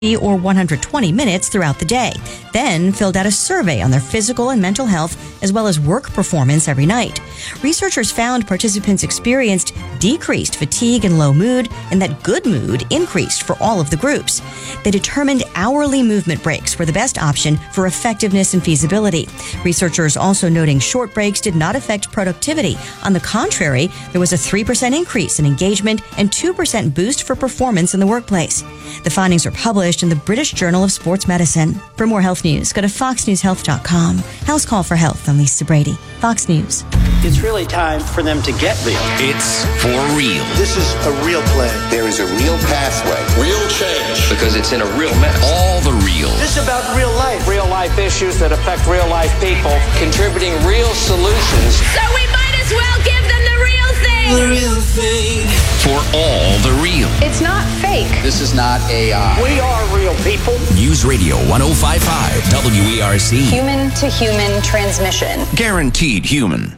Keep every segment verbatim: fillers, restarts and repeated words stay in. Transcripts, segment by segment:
or one hundred twenty minutes throughout the day, then filled out a survey on their physical and mental health as well as work performance every night. Researchers found participants experienced decreased fatigue and low mood, and that good mood increased for all of the groups. They determined hourly movement breaks were the best option for effectiveness and feasibility. Researchers also noting short breaks did not affect productivity. On the contrary, there was a three percent increase in engagement and two percent boost for performance in the workplace. The findings are published in the British Journal of Sports Medicine. For more health news, go to fox news health dot com. House Call for Health. I'm Lisa Brady. Fox News. It's really time for them to get real. It's for real. This is a real plan. There is a real pathway. Real change. Because it's in a real mess. All the real. This is about real life. Real life issues that affect real life people. Contributing real solutions. So we might as well give them the real thing. The real thing. For all the real. It's not fake. This is not A I. We are real people. News Radio one oh five point five W E R C. Human to human transmission. Guaranteed human.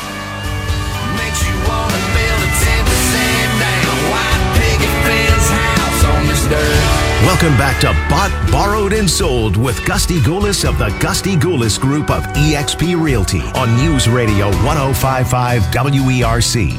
Makes you want to build a ten percent down white picket fence house on this dirt. Welcome back to Bought, Borrowed, and Sold with Gusty Goulis of the Gusty Goulis Group of E X P Realty on News Radio one oh five point five W E R C.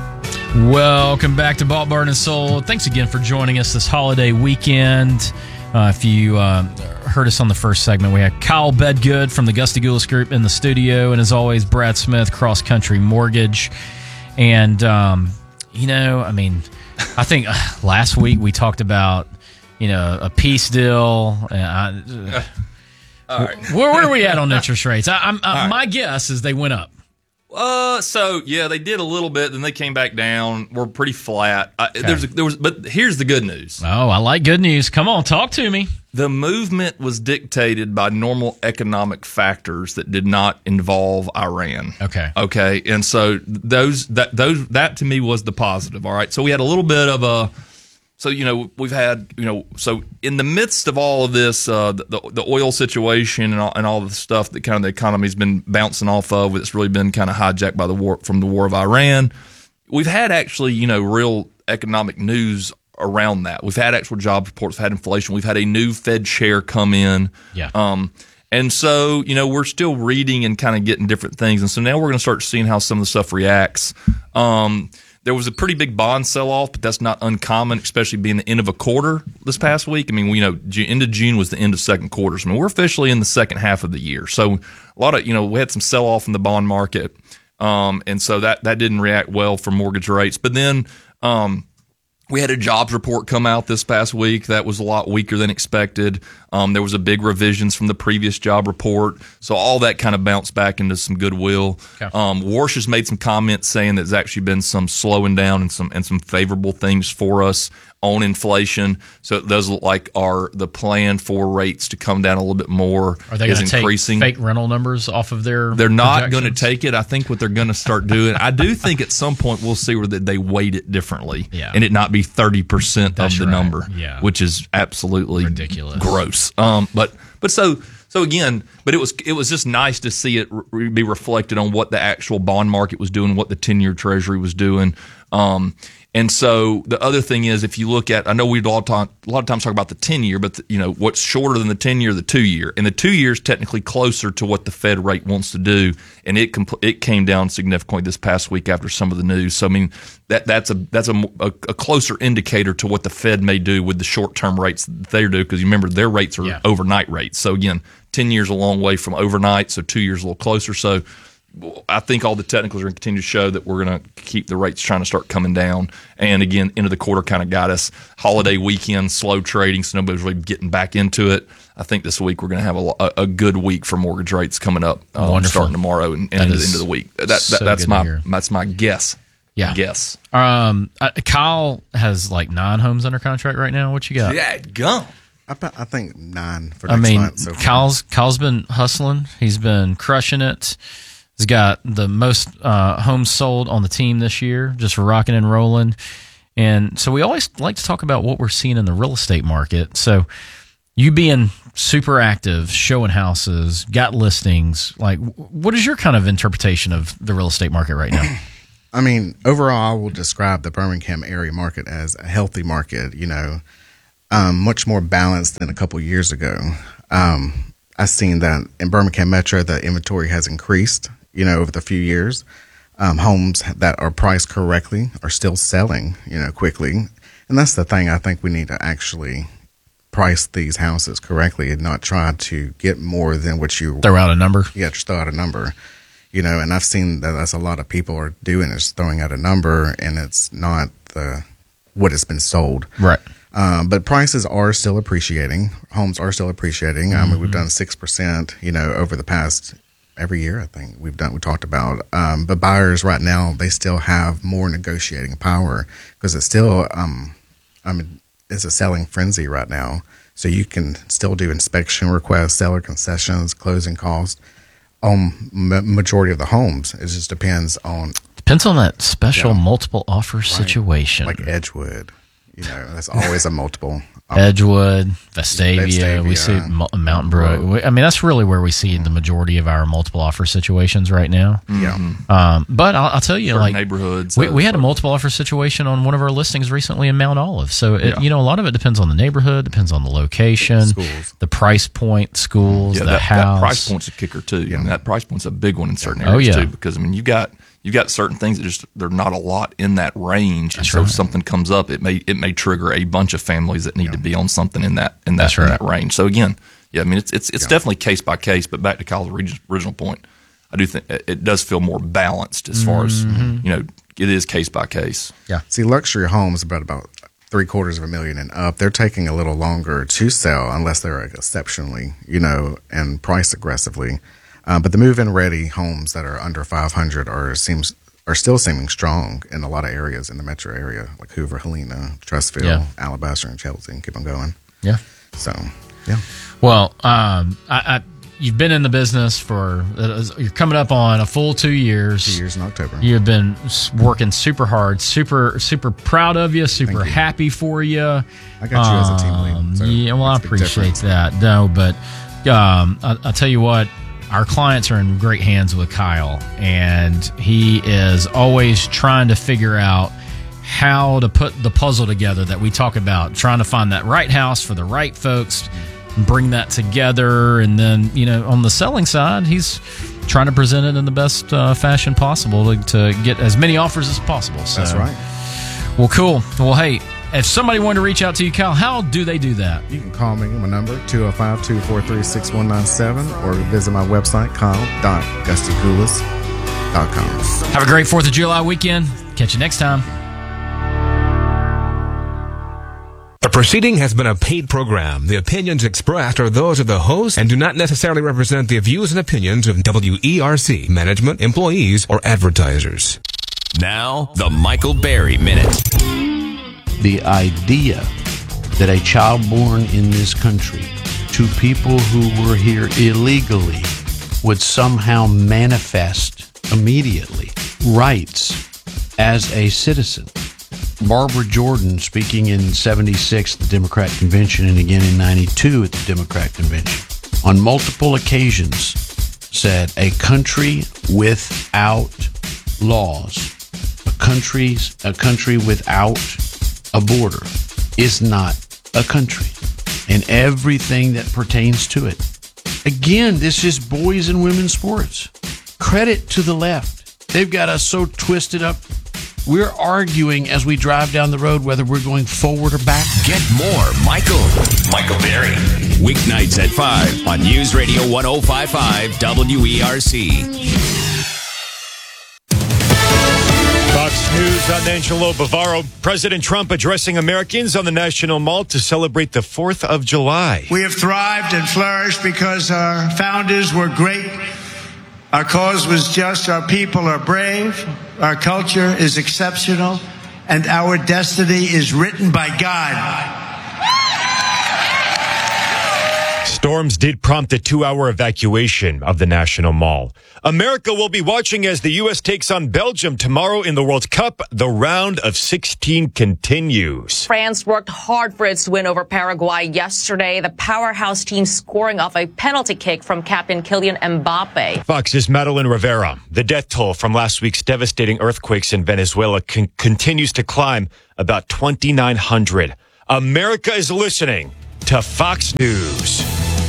Welcome back to Bought, Borrowed, and Sold. Thanks again for joining us this holiday weekend. Uh, if you uh, heard us on the first segment, we had Kyle Bedgood from the Gusty Goulis Group in the studio, and as always, Brad Smith, Cross Country Mortgage. And, um, you know, I mean, I think uh, last week we talked about, you know, a peace deal. And I, uh, All right. where, where are we at on interest rates? I, I'm, uh, right. My guess is they went up. Uh, so yeah, they did a little bit, then they came back down. We're pretty flat. I, okay. There's a, there was, but here's the good news. Oh, I like good news. Come on, talk to me. The movement was dictated by normal economic factors that did not involve Iran. Okay. Okay, and so those that those that to me was the positive. All right, so we had a little bit of a. So, you know, we've had, you know, so in the midst of all of this, uh, the, the the oil situation and all, and all the stuff that kind of the economy's been bouncing off of, it's really been kind of hijacked by the war from the war of Iran. We've had actually, you know, real economic news around that. We've had actual job reports, we've had inflation, we've had a new Fed chair come in. Yeah. Um, and so, you know, we're still reading and kind of getting different things. And so now we're going to start seeing how some of the stuff reacts. Um, There was a pretty big bond sell-off, but that's not uncommon, especially being the end of a quarter this past week. I mean, we, you know, end of June was the end of second quarter. So, I mean, we're officially in the second half of the year. So, a lot of, you know, we had some sell-off in the bond market, um, and so that, that didn't react well for mortgage rates. But then um, we had a jobs report come out this past week that was a lot weaker than expected. Um, there was a big revisions from the previous job report. So all that kind of bounced back into some goodwill. Okay. Um, Warsh has made some comments saying that there's actually been some slowing down and some and some favorable things for us on inflation. So it does look like our the plan for rates to come down a little bit more Are they is going to take increasing. fake rental numbers off of their They're not going to projections? take it. I think what they're going to start doing, I do think at some point we'll see where that they weight it differently, Yeah. and it not be thirty percent of That's the right. number, Yeah. which is absolutely Ridiculous. gross. Um, but but so so again, but it was it was just nice to see it re- be reflected on what the actual bond market was doing, what the ten-year Treasury was doing. Um, and so the other thing is, if you look at, I know we'd all talk, a lot of times talk about the ten-year, but the, you know what's shorter than the ten-year, the two-year, and the two-year is technically closer to what the Fed rate wants to do, and it compl- it came down significantly this past week after some of the news. So I mean that that's a that's a, a, a closer indicator to what the Fed may do with the short-term rates that they do, because you remember their rates are Yeah. overnight rates. So again, ten years a long way from overnight, so two years a little closer. So I think all the technicals are going to continue to show that we're going to keep the rates trying to start coming down. And again, end of the quarter kind of got us. Holiday weekend, slow trading, so nobody's really getting back into it. I think this week we're going to have a, a, a good week for mortgage rates coming up, um, starting tomorrow and, and into the end of the week. That, that, so that's good to my hear. that's my guess. Yeah. Guess. Um, uh, Kyle has like nine homes under contract right now. What you got? Yeah, gum. I, I think nine for I next mean, month. So far. Kyle's Kyle's been hustling. He's been crushing it. He's got the most uh, homes sold on the team this year, just rocking and rolling. And so we always like to talk about what we're seeing in the real estate market. So you being super active, showing houses, got listings, like what is your kind of interpretation of the real estate market right now? I mean, overall, I will describe the Birmingham area market as a healthy market. You know, um, much more balanced than a couple years ago. Um, I've seen that in Birmingham Metro, the inventory has increased, you know, over the few years. Um, homes that are priced correctly are still selling, you know, quickly. And that's the thing. I think we need to actually price these houses correctly and not try to get more than what you throw out a number. Yeah, just throw out a number. You know, and I've seen that that's a lot of people are doing is throwing out a number, and it's not the what has been sold. Right. Um, but prices are still appreciating. Homes are still appreciating. Mm-hmm. I mean, we've done six percent, you know, over the past every year. I think we've done. We talked about. Um, but buyers right now, they still have more negotiating power because it's still. Um, I mean, it's a selling frenzy right now. So you can still do inspection requests, seller concessions, closing costs. On m- majority of the homes, it just depends on depends on that special yeah. multiple offer right. situation, like Edgewood. You know, that's always a multiple. Um, Edgewood, Vestavia, Vestavia. we see Mo- Mountain Brook. We, I mean, that's really where we see the majority of our multiple offer situations right now. Yeah. Um, but I'll, I'll tell you, Certain like neighborhoods, we, uh, we had a multiple offer situation on one of our listings recently in Mount Olive. So it, Yeah. you know, a lot of it depends on the neighborhood, depends on the location, Schools. the price point, schools, Yeah, the that, house. that price point's a kicker too. Yeah. I mean, that price point's a big one in certain Oh, areas yeah. too, because I mean, you got you got certain things that just they're not a lot in that range, and That's so right. if something comes up, it may it may trigger a bunch of families that need Yeah. to be on something in that in that That's in right. that range. So again, yeah, I mean, it's it's it's Yeah. definitely case by case. But back to Kyle's orig- original point, I do think it, it does feel more balanced as far as Mm-hmm. you know, it is case by case. Yeah. See, luxury homes about about three quarters of a million and up. They're taking a little longer to sell unless they're exceptionally, you know, and priced aggressively. Um, but the move-in ready homes that are under five hundred are seems are still seeming strong in a lot of areas in the metro area, like Hoover, Helena, Trustville, Yeah. Alabaster, and Chelsea. And keep on going. Yeah. So, yeah. Well, um, I, I, you've been in the business for uh, you're coming up on a full two years. Two years in October. You've been s- working super hard, super super proud of you, super Thank you. happy for you. I got you as a team lead, so yeah, well, I makes a big appreciate difference. that. No, but um, I, I'll tell you what. Our clients are in great hands with Kyle, and he is always trying to figure out how to put the puzzle together that we talk about, trying to find that right house for the right folks, and bring that together. And then, you know, on the selling side, he's trying to present it in the best uh, fashion possible to, to get as many offers as possible. So, That's right. Well, cool. Well, hey, if somebody wanted to reach out to you, Kyle, how do they do that? You can call me. My number, two oh five, two four three, six one nine seven, or visit my website, kyle dot gusty gulas dot com. Have a great fourth of July weekend. Catch you next time. The proceeding has been a paid program. The opinions expressed are those of the host and do not necessarily represent the views and opinions of W E R C, management, employees, or advertisers. Now, the Michael Berry Minute. The idea that a child born in this country to people who were here illegally would somehow manifest immediately rights as a citizen. Barbara Jordan, speaking in seventy-six at the Democrat Convention and again in ninety-two at the Democrat Convention, on multiple occasions said a country without laws, a country, a country without a border is not a country, and everything that pertains to it. Again, this is boys and women's sports. Credit to the left. They've got us so twisted up. We're arguing as we drive down the road whether we're going forward or back. Get more Michael. Michael Berry. Weeknights at five on News Radio one oh five point five W E R C. Fox News, I'm Angelo Bavaro. President Trump addressing Americans on the National Mall to celebrate the fourth of July. We have thrived and flourished because our founders were great. Our cause was just. Our people are brave. Our culture is exceptional. And our destiny is written by God. Storms did prompt a two-hour evacuation of the National Mall. America will be watching as the U S takes on Belgium tomorrow in the World Cup. The round of sixteen continues. France worked hard for its win over Paraguay yesterday. The powerhouse team scoring off a penalty kick from captain Kylian Mbappe. Fox's Madeline Rivera. The death toll from last week's devastating earthquakes in Venezuela con- continues to climb, about twenty-nine hundred. America is listening to Fox News.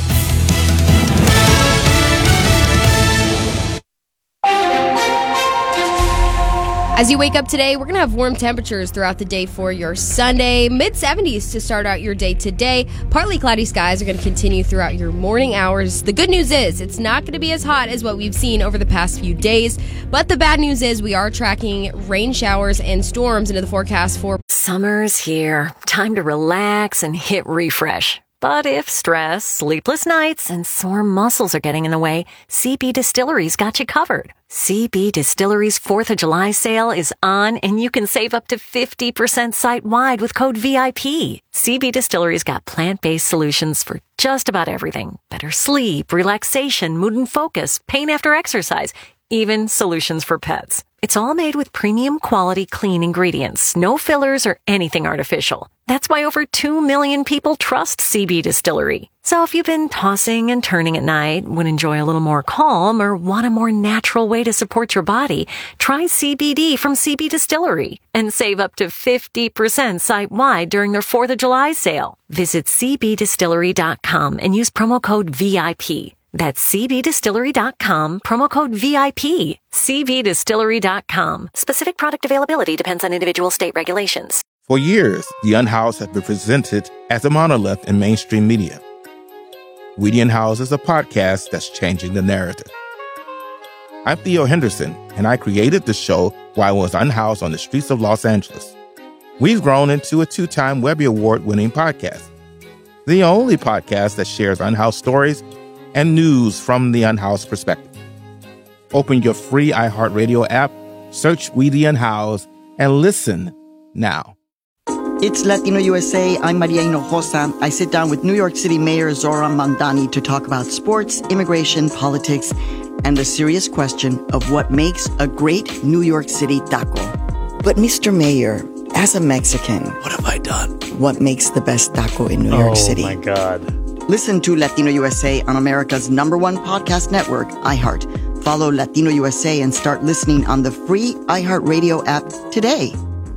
As you wake up today, we're going to have warm temperatures throughout the day for your Sunday. mid seventies to start out your day today. Partly cloudy skies are going to continue throughout your morning hours. The good news is it's not going to be as hot as what we've seen over the past few days. But the bad news is we are tracking rain showers and storms into the forecast for... Summer's here. Time to relax and hit refresh. But if stress, sleepless nights, and sore muscles are getting in the way, C B Distillery's got you covered. C B Distillery's fourth of July sale is on, and you can save up to fifty percent site-wide with code V I P. C B Distillery's got plant-based solutions for just about everything. Better sleep, relaxation, mood and focus, pain after exercise, even solutions for pets. It's all made with premium quality clean ingredients, no fillers or anything artificial. That's why over two million people trust C B Distillery. So if you've been tossing and turning at night, would enjoy a little more calm, or want a more natural way to support your body, try C B D from C B Distillery and save up to fifty percent site-wide during their fourth of July sale. Visit C B distillery dot com and use promo code V I P. That's C B distillery dot com, promo code V I P. C B distillery dot com. Specific product availability depends on individual state regulations. For years, The Unhoused has been presented as a monolith in mainstream media. We The Unhoused is a podcast that's changing the narrative. I'm Theo Henderson, and I created the show while I was unhoused on the streets of Los Angeles. We've grown into a two-time Webby Award-winning podcast. The only podcast that shares unhoused stories and news from the unhoused perspective. Open your free iHeartRadio app, search We The Unhoused, and listen now. It's Latino U S A. I'm Maria Hinojosa. I sit down with New York City Mayor Zoran Mandani to talk about sports, immigration, politics, and the serious question of what makes a great New York City taco. But Mister Mayor, as a Mexican, what have I done? What makes the best taco in New York City? Oh, my God. Listen to Latino U S A on America's number one podcast network, iHeart. Follow Latino U S A and start listening on the free iHeartRadio app today.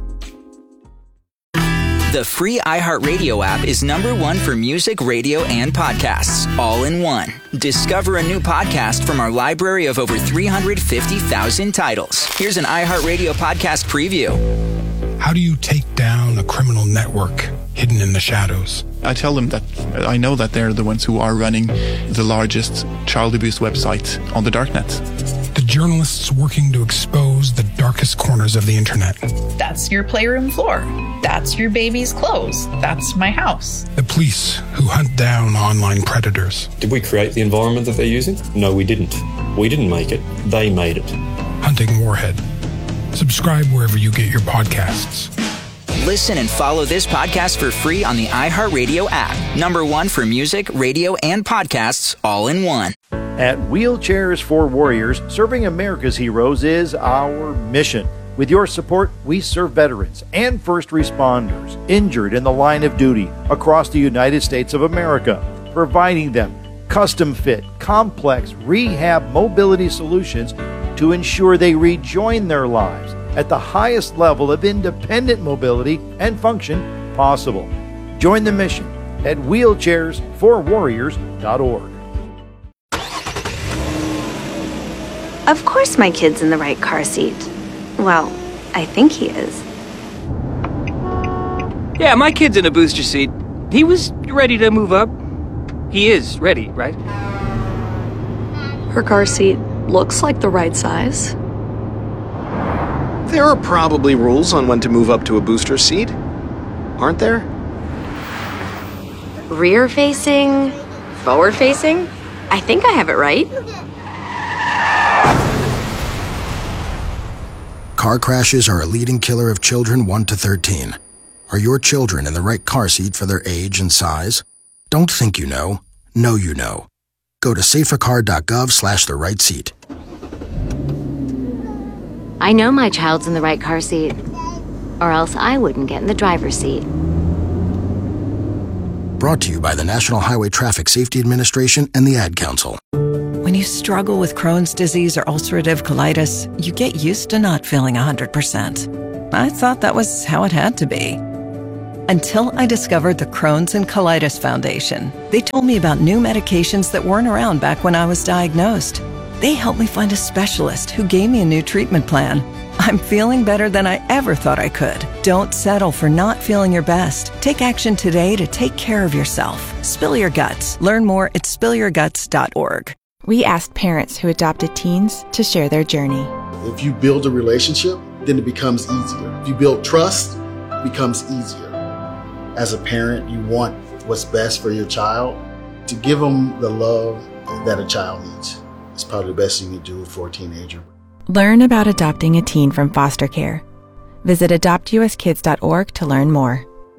The free iHeartRadio app is number one for music, radio, and podcasts, all in one. Discover a new podcast from our library of over three hundred fifty thousand titles. Here's an iHeartRadio podcast preview. How do you take down a criminal network hidden in the shadows? I tell them that I know that they're the ones who are running the largest child abuse website on the darknet. The journalists working to expose the darkest corners of the internet. That's your playroom floor. That's your baby's clothes. That's my house. The police who hunt down online predators. Did we create the environment that they're using? No, we didn't. We didn't make it. They made it. Hunting Warhead. Subscribe wherever you get your podcasts. Listen and follow this podcast for free on the iHeartRadio app. Number one for music, radio, and podcasts, all in one. At Wheelchairs for Warriors, serving America's heroes is our mission. With your support, we serve veterans and first responders injured in the line of duty across the United States of America, providing them custom-fit, complex rehab mobility solutions to ensure they rejoin their lives at the highest level of independent mobility and function possible. Join the mission at wheelchairs for warriors dot org. Of course my kid's in the right car seat. Well, I think he is. Yeah, my kid's in a booster seat. He was ready to move up. He is ready, right? Her car seat looks like the right size. There are probably rules on when to move up to a booster seat, aren't there? Rear facing, forward facing. I think I have it right. Car crashes are a leading killer of children one to thirteen. Are your children in the right car seat for their age and size? Don't think you know. Know you know. Go to safercar.gov slash the right seat. I know my child's in the right car seat, or else I wouldn't get in the driver's seat. Brought to you by the National Highway Traffic Safety Administration and the Ad Council. When you struggle with Crohn's disease or ulcerative colitis, you get used to not feeling one hundred percent. I thought that was how it had to be. Until I discovered the Crohn's and Colitis Foundation. They told me about new medications that weren't around back when I was diagnosed. They helped me find a specialist who gave me a new treatment plan. I'm feeling better than I ever thought I could. Don't settle for not feeling your best. Take action today to take care of yourself. Spill your guts. Learn more at spill your guts dot org. We asked parents who adopted teens to share their journey. If you build a relationship, then it becomes easier. If you build trust, it becomes easier. As a parent, you want what's best for your child. To give them the love that a child needs is probably the best thing you do for a teenager. Learn about adopting a teen from foster care. Visit adopt u s kids dot org to learn more.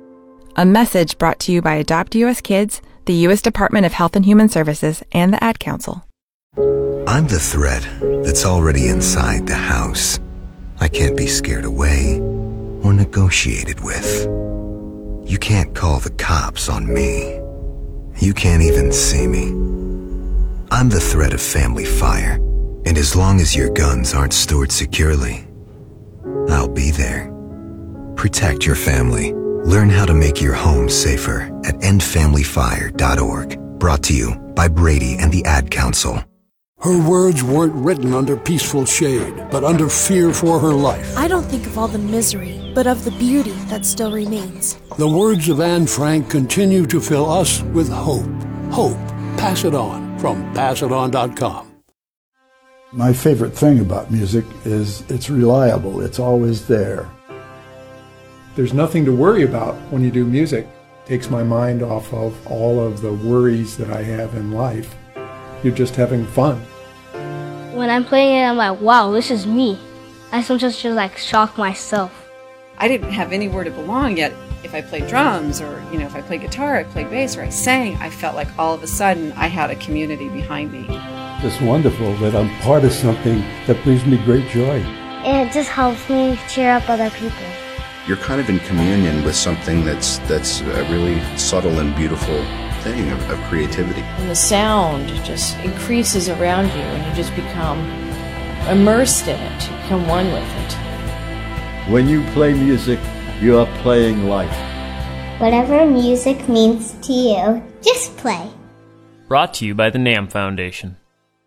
A message brought to you by Adopt U S Kids, the U S Department of Health and Human Services, and the Ad Council. I'm the threat that's already inside the house. I can't be scared away or negotiated with. You can't call the cops on me. You can't even see me. I'm the threat of family fire, and as long as your guns aren't stored securely, I'll be there. Protect your family. Learn how to make your home safer at end family fire dot org. Brought to you by Brady and the Ad Council. Her words weren't written under peaceful shade, but under fear for her life. I don't think of all the misery, but of the beauty that still remains. The words of Anne Frank continue to fill us with hope. Hope. Pass it on from pass it on dot com. My favorite thing about music is it's reliable. It's always there. There's nothing to worry about when you do music. It takes my mind off of all of the worries that I have in life. You're just having fun. When I'm playing it, I'm like, wow, this is me. I sometimes just like shock myself. I didn't have anywhere to belong yet. If I played drums or, you know, if I played guitar, I played bass, or I sang, I felt like all of a sudden I had a community behind me. It's wonderful that I'm part of something that brings me great joy. It just helps me cheer up other people. You're kind of in communion with something that's that's a really subtle and beautiful thing of, of creativity. And the sound just increases around you and you just become immersed in it. You become one with it. When you play music, you are playing life. Whatever music means to you, just play. Brought to you by the NAMM Foundation.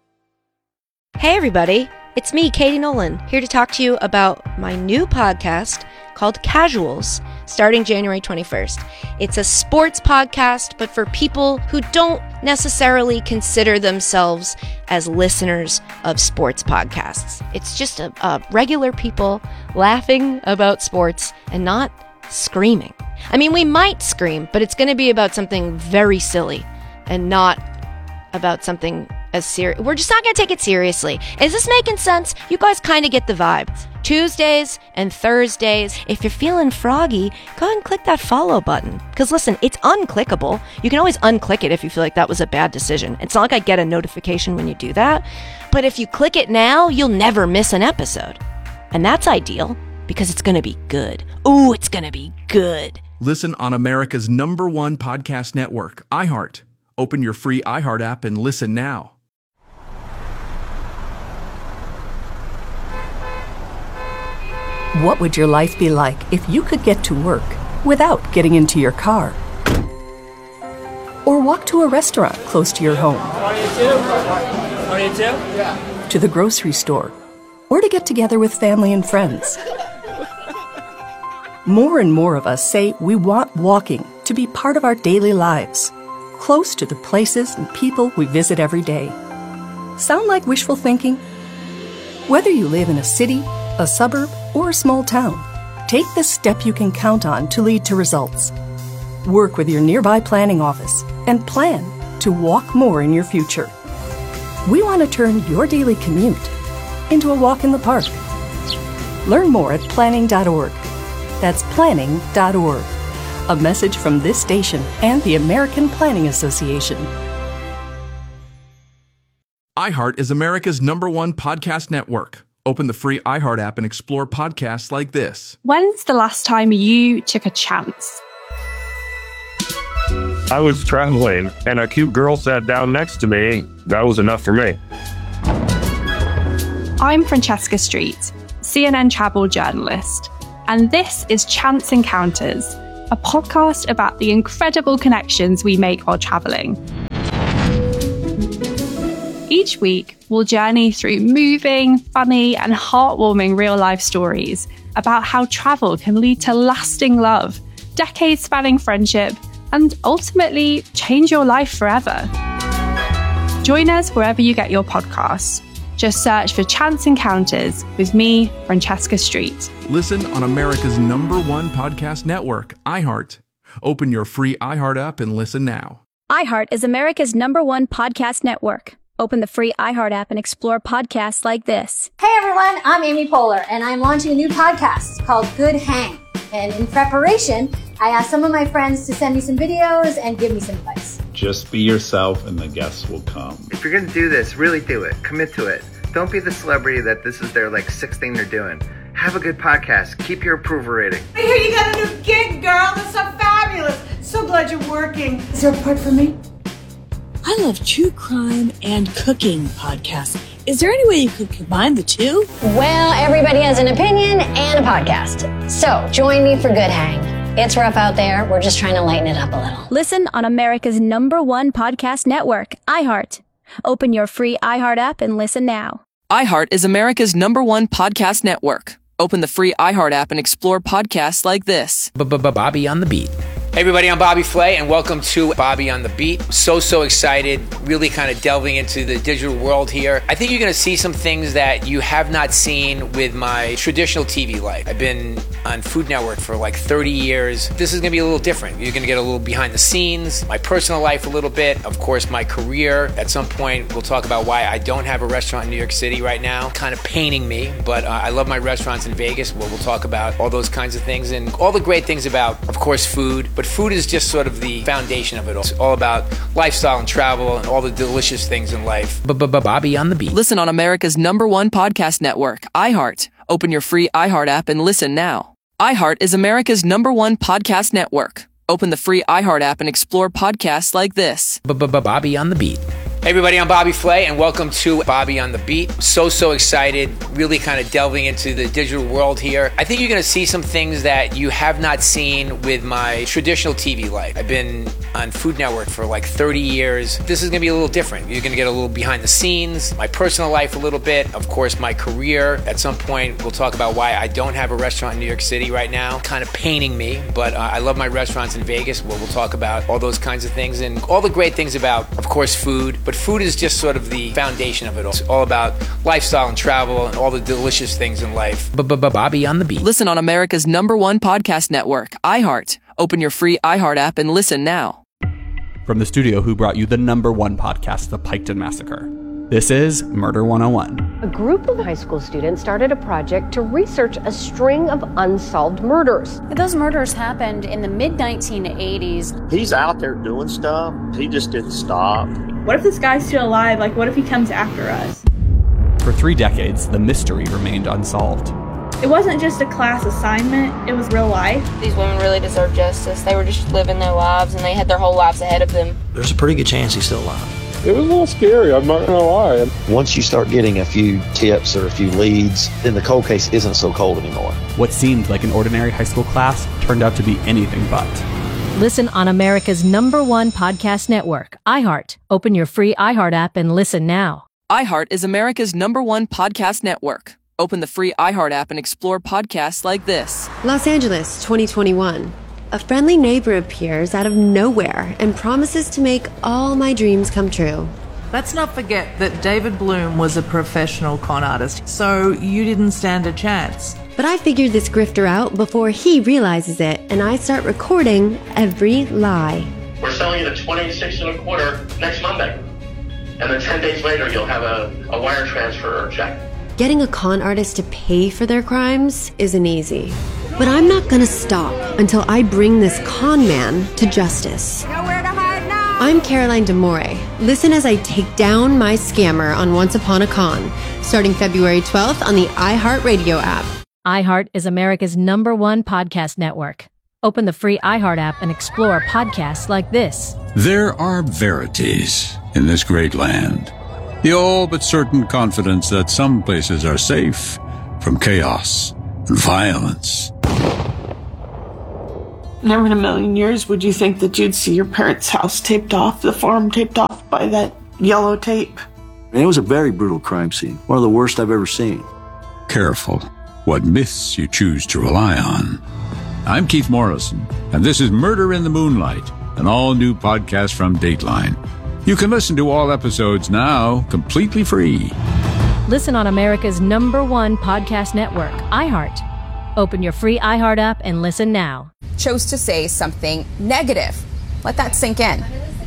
Hey everybody, it's me, Katie Nolan, here to talk to you about my new podcast called Casuals, starting January twenty-first. It's a sports podcast, but for people who don't necessarily consider themselves as listeners of sports podcasts. It's just a, a regular people laughing about sports and not screaming. I mean, we might scream, but it's going to be about something very silly and not about something as serious. We're just not going to take it seriously. Is this making sense? You guys kind of get the vibe. Tuesdays and Thursdays. If you're feeling froggy, go ahead and click that follow button. Because listen, it's unclickable. You can always unclick it if you feel like that was a bad decision. It's not like I get a notification when you do that. But if you click it now, you'll never miss an episode. And that's ideal because it's going to be good. Ooh, it's going to be good. Listen on America's number one podcast network, iHeart. Open your free iHeart app and listen now. What would your life be like if you could get to work without getting into your car? Or walk to a restaurant close to your home? twenty-two? Yeah. To the grocery store? Or to get together with family and friends? More and more of us say we want walking to be part of our daily lives, close to the places and people we visit every day. Sound like wishful thinking? Whether you live in a city, a suburb, or a small town, take the step you can count on to lead to results. Work with your nearby planning office and plan to walk more in your future. We want to turn your daily commute into a walk in the park. Learn more at planning dot org. That's planning dot org. A message from this station and the American Planning Association. iHeart is America's number one podcast network. Open the free iHeart app and explore podcasts like this. When's the last time you took a chance? I was traveling and a cute girl sat down next to me. That was enough for me. I'm Francesca Street, C N N travel journalist, and this is Chance Encounters, a podcast about the incredible connections we make while traveling. Each week, we'll journey through moving, funny, and heartwarming real-life stories about how travel can lead to lasting love, decades-spanning friendship, and ultimately change your life forever. Join us wherever you get your podcasts. Just search for Chance Encounters with me, Francesca Street. Listen on America's number one podcast network, iHeart. Open your free iHeart app and listen now. iHeart is America's number one podcast network. Open the free iHeart app and explore podcasts like this. Hey everyone, I'm Amy Poehler, and I'm launching a new podcast called Good Hang. And in preparation, I asked some of my friends to send me some videos and give me some advice. Just be yourself and the guests will come. If you're going to do this, really do it. Commit to it. Don't be the celebrity that this is their like sixth thing they're doing. Have a good podcast. Keep your approval rating. I hear you got a new gig, girl. That's so fabulous. So glad you're working. Is there a part for me? I love true crime and cooking podcasts. Is there any way you could combine the two? Well, everybody has an opinion and a podcast. So join me for Good Hang. It's rough out there. We're just trying to lighten it up a little. Listen on America's number one podcast network, iHeart. Open your free iHeart app and listen now. iHeart is America's number one podcast network. Open the free iHeart app and explore podcasts like this. Bobby on the Beat. Hey everybody, I'm Bobby Flay, and welcome to Bobby on the Beat. So, so excited, really kind of delving into the digital world here. I think you're going to see some things that you have not seen with my traditional T V life. I've been on Food Network for like thirty years. This is going to be a little different. You're going to get a little behind the scenes, my personal life a little bit, of course, my career. At some point, we'll talk about why I don't have a restaurant in New York City right now, kind of paining me, but uh, I love my restaurants in Vegas, where we'll talk about all those kinds of things and all the great things about, of course, food. But food is just sort of the foundation of it all. It's all about lifestyle and travel and all the delicious things in life. Bobby on the Beat. Listen on America's number one podcast network, iHeart. Open your free iHeart app and listen now. iHeart is America's number one podcast network. Open the free iHeart app and explore podcasts like this. Bobby on the Beat. Hey everybody, I'm Bobby Flay, and welcome to Bobby on the Beat. So, so excited, really kind of delving into the digital world here. I think you're going to see some things that you have not seen with my traditional T V life. I've been on Food Network for like thirty years. This is going to be a little different. You're going to get a little behind the scenes, my personal life a little bit, of course, my career. At some point, we'll talk about why I don't have a restaurant in New York City right now, kind of paining me, but uh, I love my restaurants in Vegas, where we'll talk about all those kinds of things and all the great things about, of course, food. But food is just sort of the foundation of it all. It's all about lifestyle and travel and all the delicious things in life. Bobby on the Beat. Listen on America's number one podcast network, iHeart. Open your free iHeart app and listen now. From the studio who brought you the number one podcast, The Piketon Massacre, this is Murder one oh one. A group of high school students started a project to research a string of unsolved murders. Those murders happened in the mid nineteen eighties. He's out there doing stuff. He just didn't stop. What if this guy's still alive? Like, what if he comes after us? For three decades, the mystery remained unsolved. It wasn't just a class assignment, it was real life. These women really deserve justice. They were just living their lives, and they had their whole lives ahead of them. There's a pretty good chance he's still alive. It was a little scary, I'm not gonna lie. Once you start getting a few tips or a few leads, then the cold case isn't so cold anymore. What seemed like an ordinary high school class turned out to be anything but. Listen on America's number one podcast network, iHeart. Open your free iHeart app and listen now. iHeart is America's number one podcast network. Open the free iHeart app and explore podcasts like this. Los Angeles, twenty twenty-one. A friendly neighbor appears out of nowhere and promises to make all my dreams come true. Let's not forget that David Bloom was a professional con artist, so you didn't stand a chance. But I figured this grifter out before he realizes it, and I start recording every lie. We're selling you the twenty-six and a quarter next Monday. And then ten days later, you'll have a, a wire transfer or check. Getting a con artist to pay for their crimes isn't easy. But I'm not gonna stop until I bring this con man to justice. Nowhere to hide now. I'm Caroline D'Amore. Listen as I take down my scammer on Once Upon a Con, starting February twelfth on the iHeartRadio app. iHeart is America's number one podcast network. Open the free iHeart app and explore podcasts like this. There are verities in this great land. The all but certain confidence that some places are safe from chaos and violence. Never in a million years would you think that you'd see your parents' house taped off, the farm taped off by that yellow tape. And it was a very brutal crime scene, one of the worst I've ever seen. Careful what myths you choose to rely on. I'm Keith Morrison, and this is Murder in the Moonlight, an all-new podcast from Dateline. You can listen to all episodes now completely free. Listen on America's number one podcast network, iHeart. Open your free iHeart app and listen now. Chose to say something negative. Let that sink in.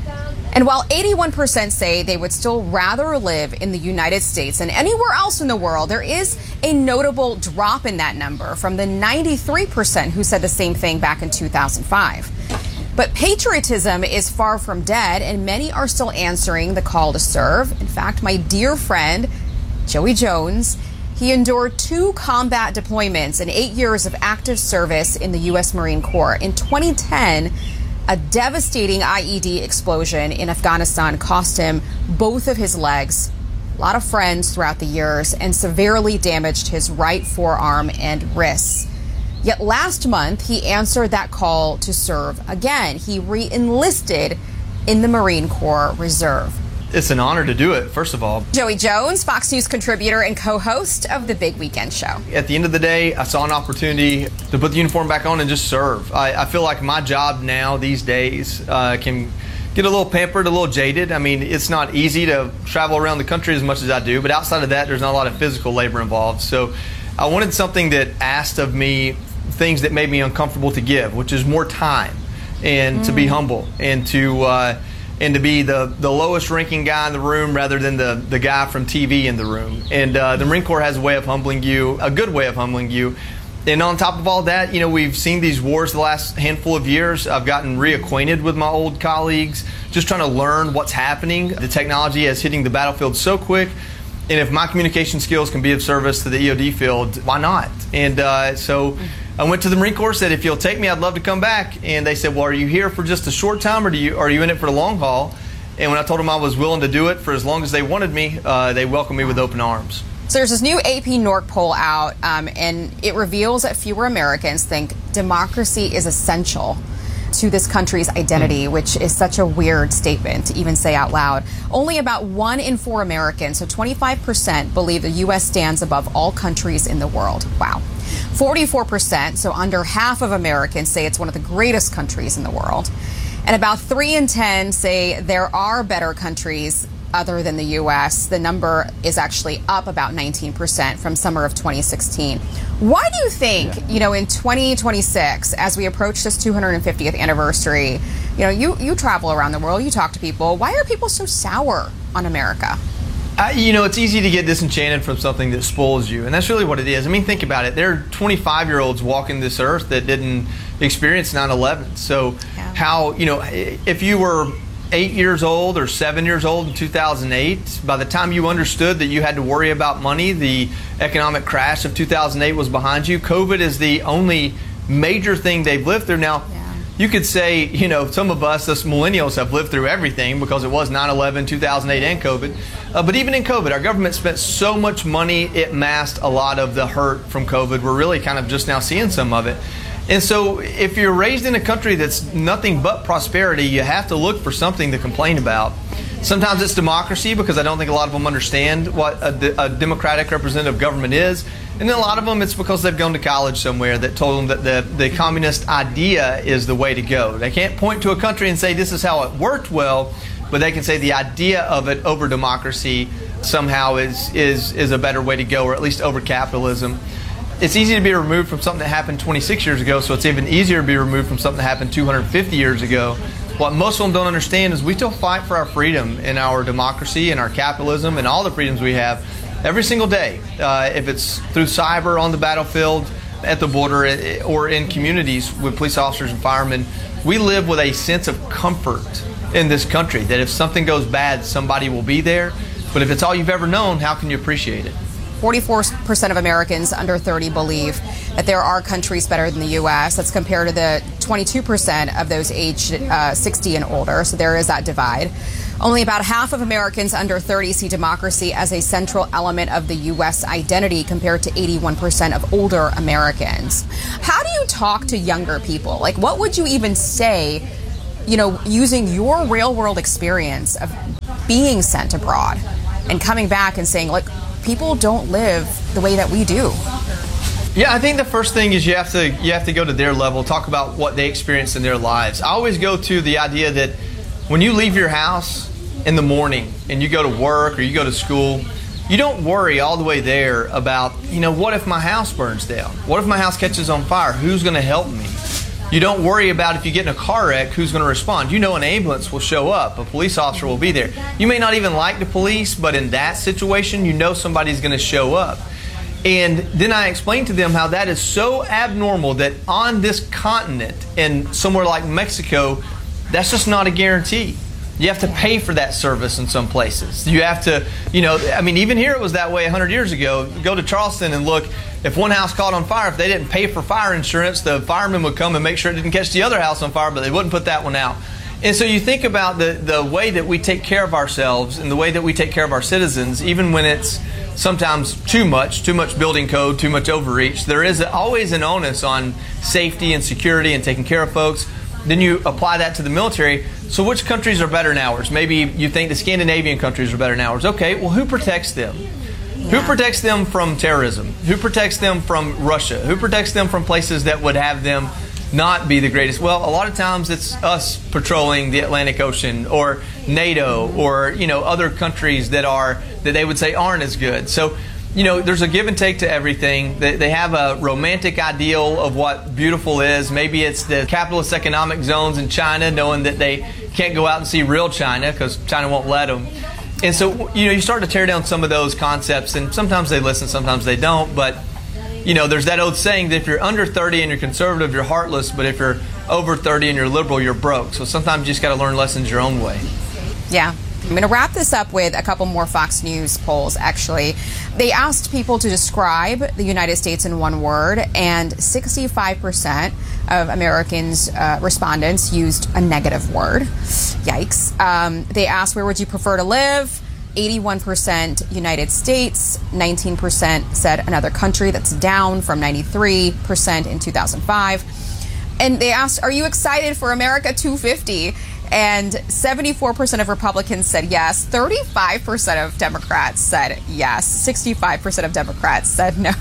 And while eighty-one percent say they would still rather live in the United States than anywhere else in the world, there is a notable drop in that number from the ninety-three percent who said the same thing back in two thousand five. But patriotism is far from dead, and many are still answering the call to serve. In fact, my dear friend, Joey Jones, he endured two combat deployments and eight years of active service in the U S Marine Corps. In twenty ten, a devastating I E D explosion in Afghanistan cost him both of his legs, a lot of friends throughout the years, and severely damaged his right forearm and wrists. Yet last month, he answered that call to serve again. He re-enlisted in the Marine Corps Reserve. It's an honor to do it, first of all. Joey Jones, Fox News contributor and co-host of The Big Weekend Show. At the end of the day, I saw an opportunity to put the uniform back on and just serve. I, I feel like my job now these days uh, can get a little pampered, a little jaded. I mean, it's not easy to travel around the country as much as I do, but outside of that, there's not a lot of physical labor involved. So I wanted something that asked of me things that made me uncomfortable to give, which is more time and mm. to be humble and to... Uh, and to be the, the lowest ranking guy in the room rather than the, the guy from T V in the room. And uh, the Marine Corps has a way of humbling you, a good way of humbling you. And on top of all that, you know, we've seen these wars the last handful of years. I've gotten reacquainted with my old colleagues, just trying to learn what's happening. The technology is hitting the battlefield so quick. And if my communication skills can be of service to the E O D field, why not? And uh, so I went to the Marine Corps, said, if you'll take me, I'd love to come back. And they said, well, are you here for just a short time, or do you, are you in it for the long haul? And when I told them I was willing to do it for as long as they wanted me, uh, they welcomed me with open arms. So there's this new A P N O R C poll out, um, and it reveals that fewer Americans think democracy is essential to this country's identity, which is such a weird statement to even say out loud. Only about one in four Americans, so twenty-five percent, believe the U S stands above all countries in the world. Wow. forty-four percent, so under half of Americans, say it's one of the greatest countries in the world. And about three in ten say there are better countries other than the U S. The number is actually up about nineteen percent from summer of twenty sixteen. Why do you think, you know, in twenty twenty-six, as we approach this two hundred fiftieth anniversary, you know, you, you travel around the world, you talk to people, why are people so sour on America? Uh, you know, it's easy to get disenchanted from something that spoils you, and that's really what it is. I mean, think about it. There are twenty-five-year-olds walking this earth that didn't experience nine eleven. So yeah. how, you know, if you were eight years old or seven years old in two thousand eight, by the time you understood that you had to worry about money, the economic crash of two thousand eight was behind you. COVID is the only major thing they've lived through. Now, yeah. you could say, you know, some of us, us millennials, have lived through everything because it was nine eleven, two thousand eight, and COVID. Uh, but even in COVID, our government spent so much money, it masked a lot of the hurt from COVID. We're really kind of just now seeing some of it. And so if you're raised in a country that's nothing but prosperity, you have to look for something to complain about. Sometimes it's democracy, because I don't think a lot of them understand what a, a democratic representative government is. And then a lot of them, it's because they've gone to college somewhere that told them that the, the communist idea is the way to go. They can't point to a country and say this is how it worked well, but they can say the idea of it over democracy somehow is, is, is a better way to go, or at least over capitalism. It's easy to be removed from something that happened twenty-six years ago, so it's even easier to be removed from something that happened two hundred fifty years ago. What most of them don't understand is we still fight for our freedom and our democracy and our capitalism and all the freedoms we have every single day. Uh, if it's through cyber, on the battlefield, at the border, or in communities with police officers and firemen, we live with a sense of comfort in this country that if something goes bad, somebody will be there. But if it's all you've ever known, how can you appreciate it? forty-four percent of Americans under thirty believe that there are countries better than the U S. That's compared to the twenty-two percent of those aged uh, sixty and older. So there is that divide. Only about half of Americans under thirty see democracy as a central element of the U S identity compared to eighty-one percent of older Americans. How do you talk to younger people? Like, what would you even say, you know, using your real world experience of being sent abroad and coming back and saying, like, people don't live the way that we do? Yeah, I think the first thing is you have to you have to go to their level, talk about what they experience in their lives. I always go to the idea that when you leave your house in the morning and you go to work or you go to school, you don't worry all the way there about, you know, what if my house burns down? What if my house catches on fire? Who's going to help me? You don't worry about if you get in a car wreck, who's going to respond. You know an ambulance will show up. A police officer will be there. You may not even like the police, but in that situation, you know somebody's going to show up. And then I explained to them how that is so abnormal that on this continent and somewhere like Mexico, that's just not a guarantee. You have to pay for that service in some places. You have to, you know, I mean, even here it was that way one hundred years ago. You go to Charleston and look, if one house caught on fire, if they didn't pay for fire insurance, the firemen would come and make sure it didn't catch the other house on fire, but they wouldn't put that one out. And so you think about the, the way that we take care of ourselves and the way that we take care of our citizens, even when it's sometimes too much, too much building code, too much overreach. There is always an onus on safety and security and taking care of folks. Then you apply that to the military. So which countries are better than ours? Maybe you think the Scandinavian countries are better than ours. Okay, well, who protects them? Yeah. Who protects them from terrorism? Who protects them from Russia? Who protects them from places that would have them not be the greatest? Well, a lot of times it's us patrolling the Atlantic Ocean or NATO or, you know, other countries that are that they would say aren't as good. So, you know, there's a give and take to everything. They, they have a romantic ideal of what beautiful is. Maybe it's the capitalist economic zones in China, knowing that they can't go out and see real China because China won't let them. And so, you know, you start to tear down some of those concepts, and sometimes they listen, sometimes they don't. But, you know, there's that old saying that if you're under thirty and you're conservative, you're heartless. But if you're over thirty and you're liberal, you're broke. So sometimes you just got to learn lessons your own way. Yeah. I'm going to wrap this up with a couple more Fox News polls, actually. They asked people to describe the United States in one word, and sixty-five percent of Americans, uh, respondents, used a negative word. Yikes. Um, they asked, where would you prefer to live? eighty-one percent United States, nineteen percent said another country. That's down from ninety-three percent in two thousand five. And they asked, are you excited for America two fifty? And seventy-four percent of Republicans said yes. thirty-five percent of Democrats said yes. sixty-five percent of Democrats said no.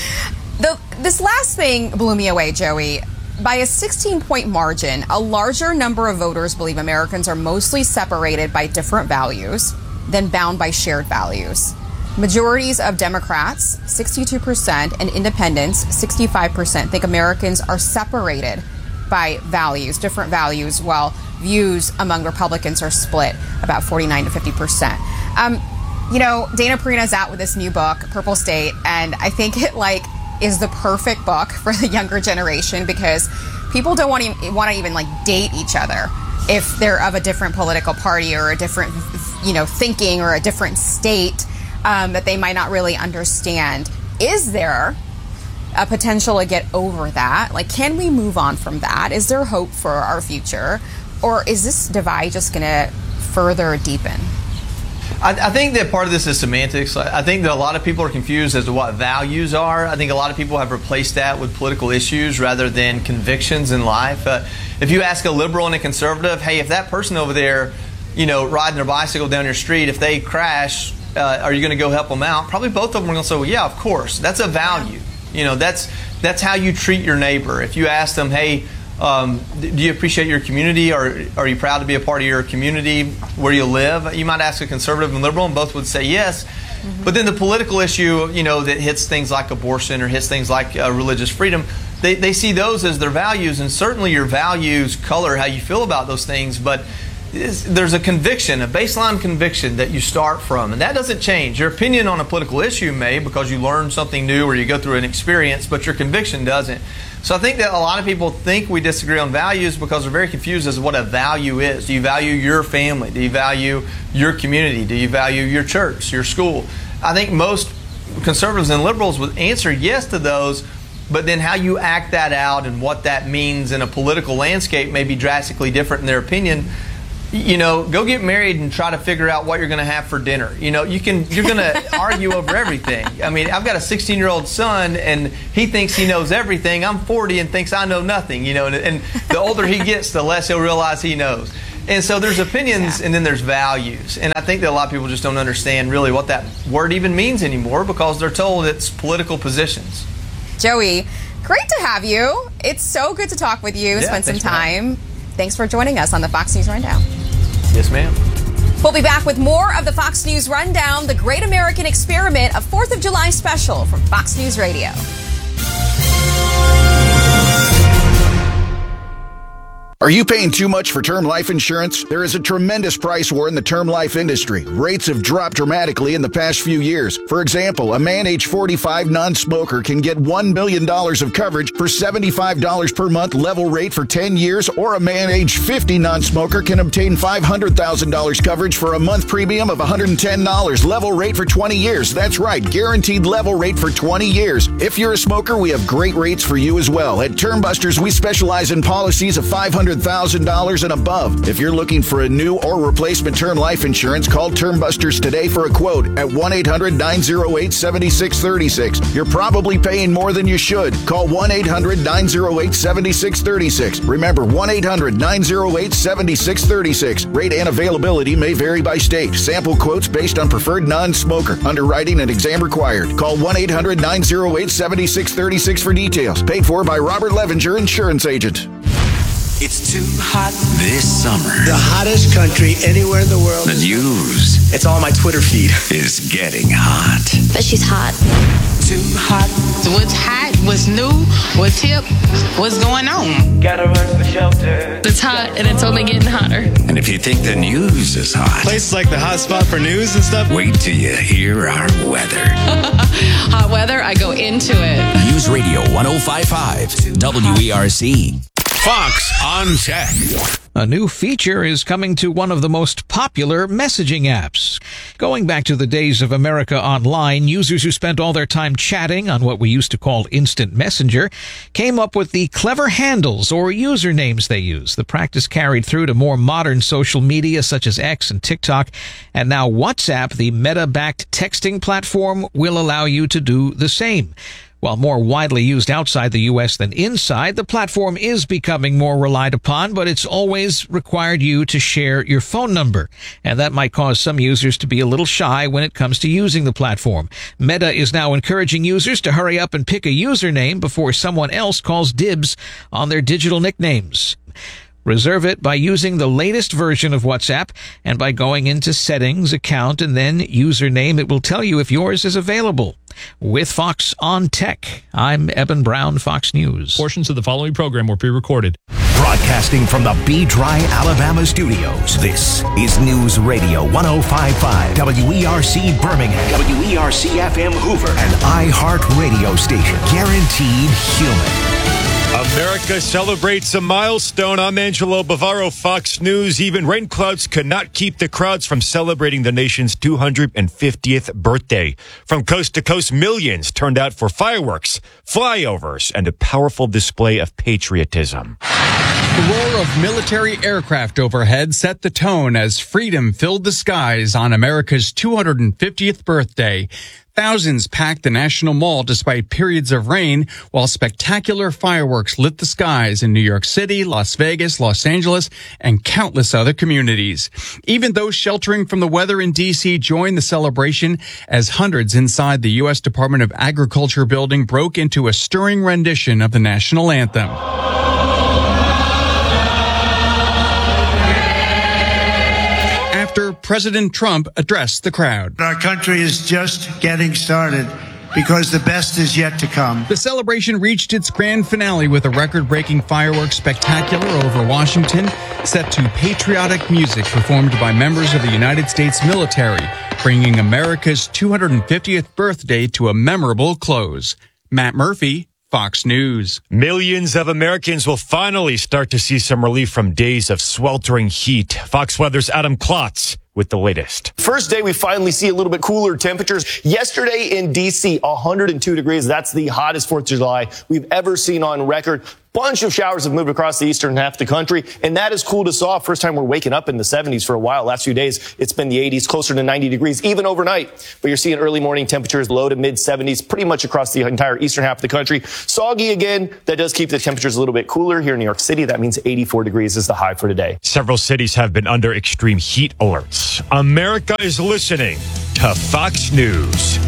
The, this last thing blew me away, Joey. By a sixteen-point margin, a larger number of voters believe Americans are mostly separated by different values than bound by shared values. Majorities of Democrats, sixty-two percent, and independents, sixty-five percent, think Americans are separated by values, different values, while views among Republicans are split about forty-nine to fifty percent. Um, you know, Dana Perina's out with this new book, Purple State, and I think it like is the perfect book for the younger generation because people don't want to want to even like date each other if they're of a different political party or a different, you know, thinking or a different state um, that they might not really understand. Is there a potential to get over that? Like, can we move on from that? Is there hope for our future? Or is this divide just going to further deepen? I, I think that part of this is semantics. I think that a lot of people are confused as to what values are. I think a lot of people have replaced that with political issues rather than convictions in life. Uh, if you ask a liberal and a conservative, hey, if that person over there, you know, riding their bicycle down your street, if they crash, uh, are you going to go help them out? Probably both of them are going to say, well, yeah, of course. That's a value. You know, that's that's how you treat your neighbor. If you ask them, hey, Um, do you appreciate your community, or are you proud to be a part of your community where you live? You might ask a conservative and liberal, and both would say yes. Mm-hmm. But then the political issue, you know, that hits things like abortion or hits things like uh, religious freedom, they, they see those as their values, and certainly your values color how you feel about those things. But there's a conviction, a baseline conviction that you start from, and that doesn't change. Your opinion on a political issue may, because you learn something new or you go through an experience, but your conviction doesn't. So I think that a lot of people think we disagree on values because they're very confused as to what a value is. Do you value your family? Do you value your community? Do you value your church, your school? I think most conservatives and liberals would answer yes to those, but then how you act that out and what that means in a political landscape may be drastically different in their opinion. you know, go get married and try to figure out what you're going to have for dinner. You know, you can, you're going to argue over everything. I mean, I've got a sixteen-year-old son, and he thinks he knows everything. I'm forty and thinks I know nothing, you know, and, and the older he gets, the less he'll realize he knows. And so there's opinions, yeah. and then there's values. And I think that a lot of people just don't understand really what that word even means anymore because they're told it's political positions. Joey, great to have you. It's so good to talk with you, yeah, spend some time. Thanks for joining us on the Fox News Rundown. Yes, ma'am. We'll be back with more of the Fox News Rundown, the Great American Experiment, a fourth of July special from Fox News Radio. Are you paying too much for term life insurance? There is a tremendous price war in the term life industry. Rates have dropped dramatically in the past few years. For example, a man age forty-five non-smoker can get one million dollars of coverage for seventy-five dollars per month level rate for ten years, or a man age fifty non-smoker can obtain five hundred thousand dollars coverage for a month premium of one hundred ten dollars level rate for twenty years. That's right, guaranteed level rate for twenty years. If you're a smoker, we have great rates for you as well. At Term Busters, we specialize in policies of five hundred thousand dollars and above. If you're looking for a new or replacement term life insurance, call Term Busters today for a quote at one eight hundred nine oh eight seven six three six. You're probably paying more than you should. Call one eight hundred nine oh eight seven six three six. Remember, one eight hundred nine oh eight seven six three six. Rate and availability may vary by state. Sample quotes based on preferred non-smoker. Underwriting and exam required. Call one eight hundred nine oh eight seven six three six for details. Paid for by Robert Levenger, insurance agent. It's too hot this summer. The hottest country anywhere in the world. The news. It's all my Twitter feed. Is getting hot. But she's hot. Too hot. What's hot? What's new? What's hip? What's going on? Gotta run for shelter. It's hot and it's only getting hotter. And if you think the news is hot. Places like the hot spot for news and stuff. Wait till you hear our weather. Hot weather, I go into it. News Radio one oh five point five W E R C. Fox on Tech. A new feature is coming to one of the most popular messaging apps. Going back to the days of America Online, users who spent all their time chatting on what we used to call Instant Messenger came up with the clever handles or usernames they use. The practice carried through to more modern social media such as X and TikTok, and now WhatsApp, the Meta-backed texting platform, will allow you to do the same. While more widely used outside the U S than inside, the platform is becoming more relied upon, but it's always required you to share your phone number. And that might cause some users to be a little shy when it comes to using the platform. Meta is now encouraging users to hurry up and pick a username before someone else calls dibs on their digital nicknames. Reserve it by using the latest version of WhatsApp and by going into Settings, Account, and then Username. It will tell you if yours is available. With Fox on Tech, I'm Eben Brown, Fox News. Portions of the following program were pre-recorded. Broadcasting from the B-Dry, Alabama studios, this is News Radio one oh five point five W E R C Birmingham, W E R C F M Hoover, and iHeart Radio station. Guaranteed human. America celebrates a milestone. I'm Angelo Bavaro, Fox News. Even rain clouds could not keep the crowds from celebrating the nation's two hundred fiftieth birthday. From coast to coast, millions turned out for fireworks, flyovers, and a powerful display of patriotism. The roar of military aircraft overhead set the tone as freedom filled the skies on America's two hundred fiftieth birthday. Thousands packed the National Mall despite periods of rain, while spectacular fireworks lit the skies in New York City, Las Vegas, Los Angeles, and countless other communities. Even those sheltering from the weather in D C joined the celebration as hundreds inside the U S Department of Agriculture building broke into a stirring rendition of the national anthem. After President Trump addressed the crowd. Our country is just getting started because the best is yet to come. The celebration reached its grand finale with a record-breaking fireworks spectacular over Washington, set to patriotic music performed by members of the United States military, bringing America's two hundred fiftieth birthday to a memorable close. Matt Murphy, Fox News. Millions of Americans will finally start to see some relief from days of sweltering heat. Fox Weather's Adam Klotz with the latest. first day we finally see a little bit cooler temperatures. Yesterday in D C, one hundred two degrees. That's the hottest fourth of July we've ever seen on record. Bunch of showers have moved across the eastern half of the country, and that has cooled us off. First time we're waking up in the seventies for a while. Last few days, it's been the eighties, closer to ninety degrees, even overnight. But you're seeing early morning temperatures low to mid seventies, pretty much across the entire eastern half of the country. Soggy again. That does keep the temperatures a little bit cooler here in New York City. That means eighty-four degrees is the high for today. Several cities have been under extreme heat alerts. America is listening to Fox News.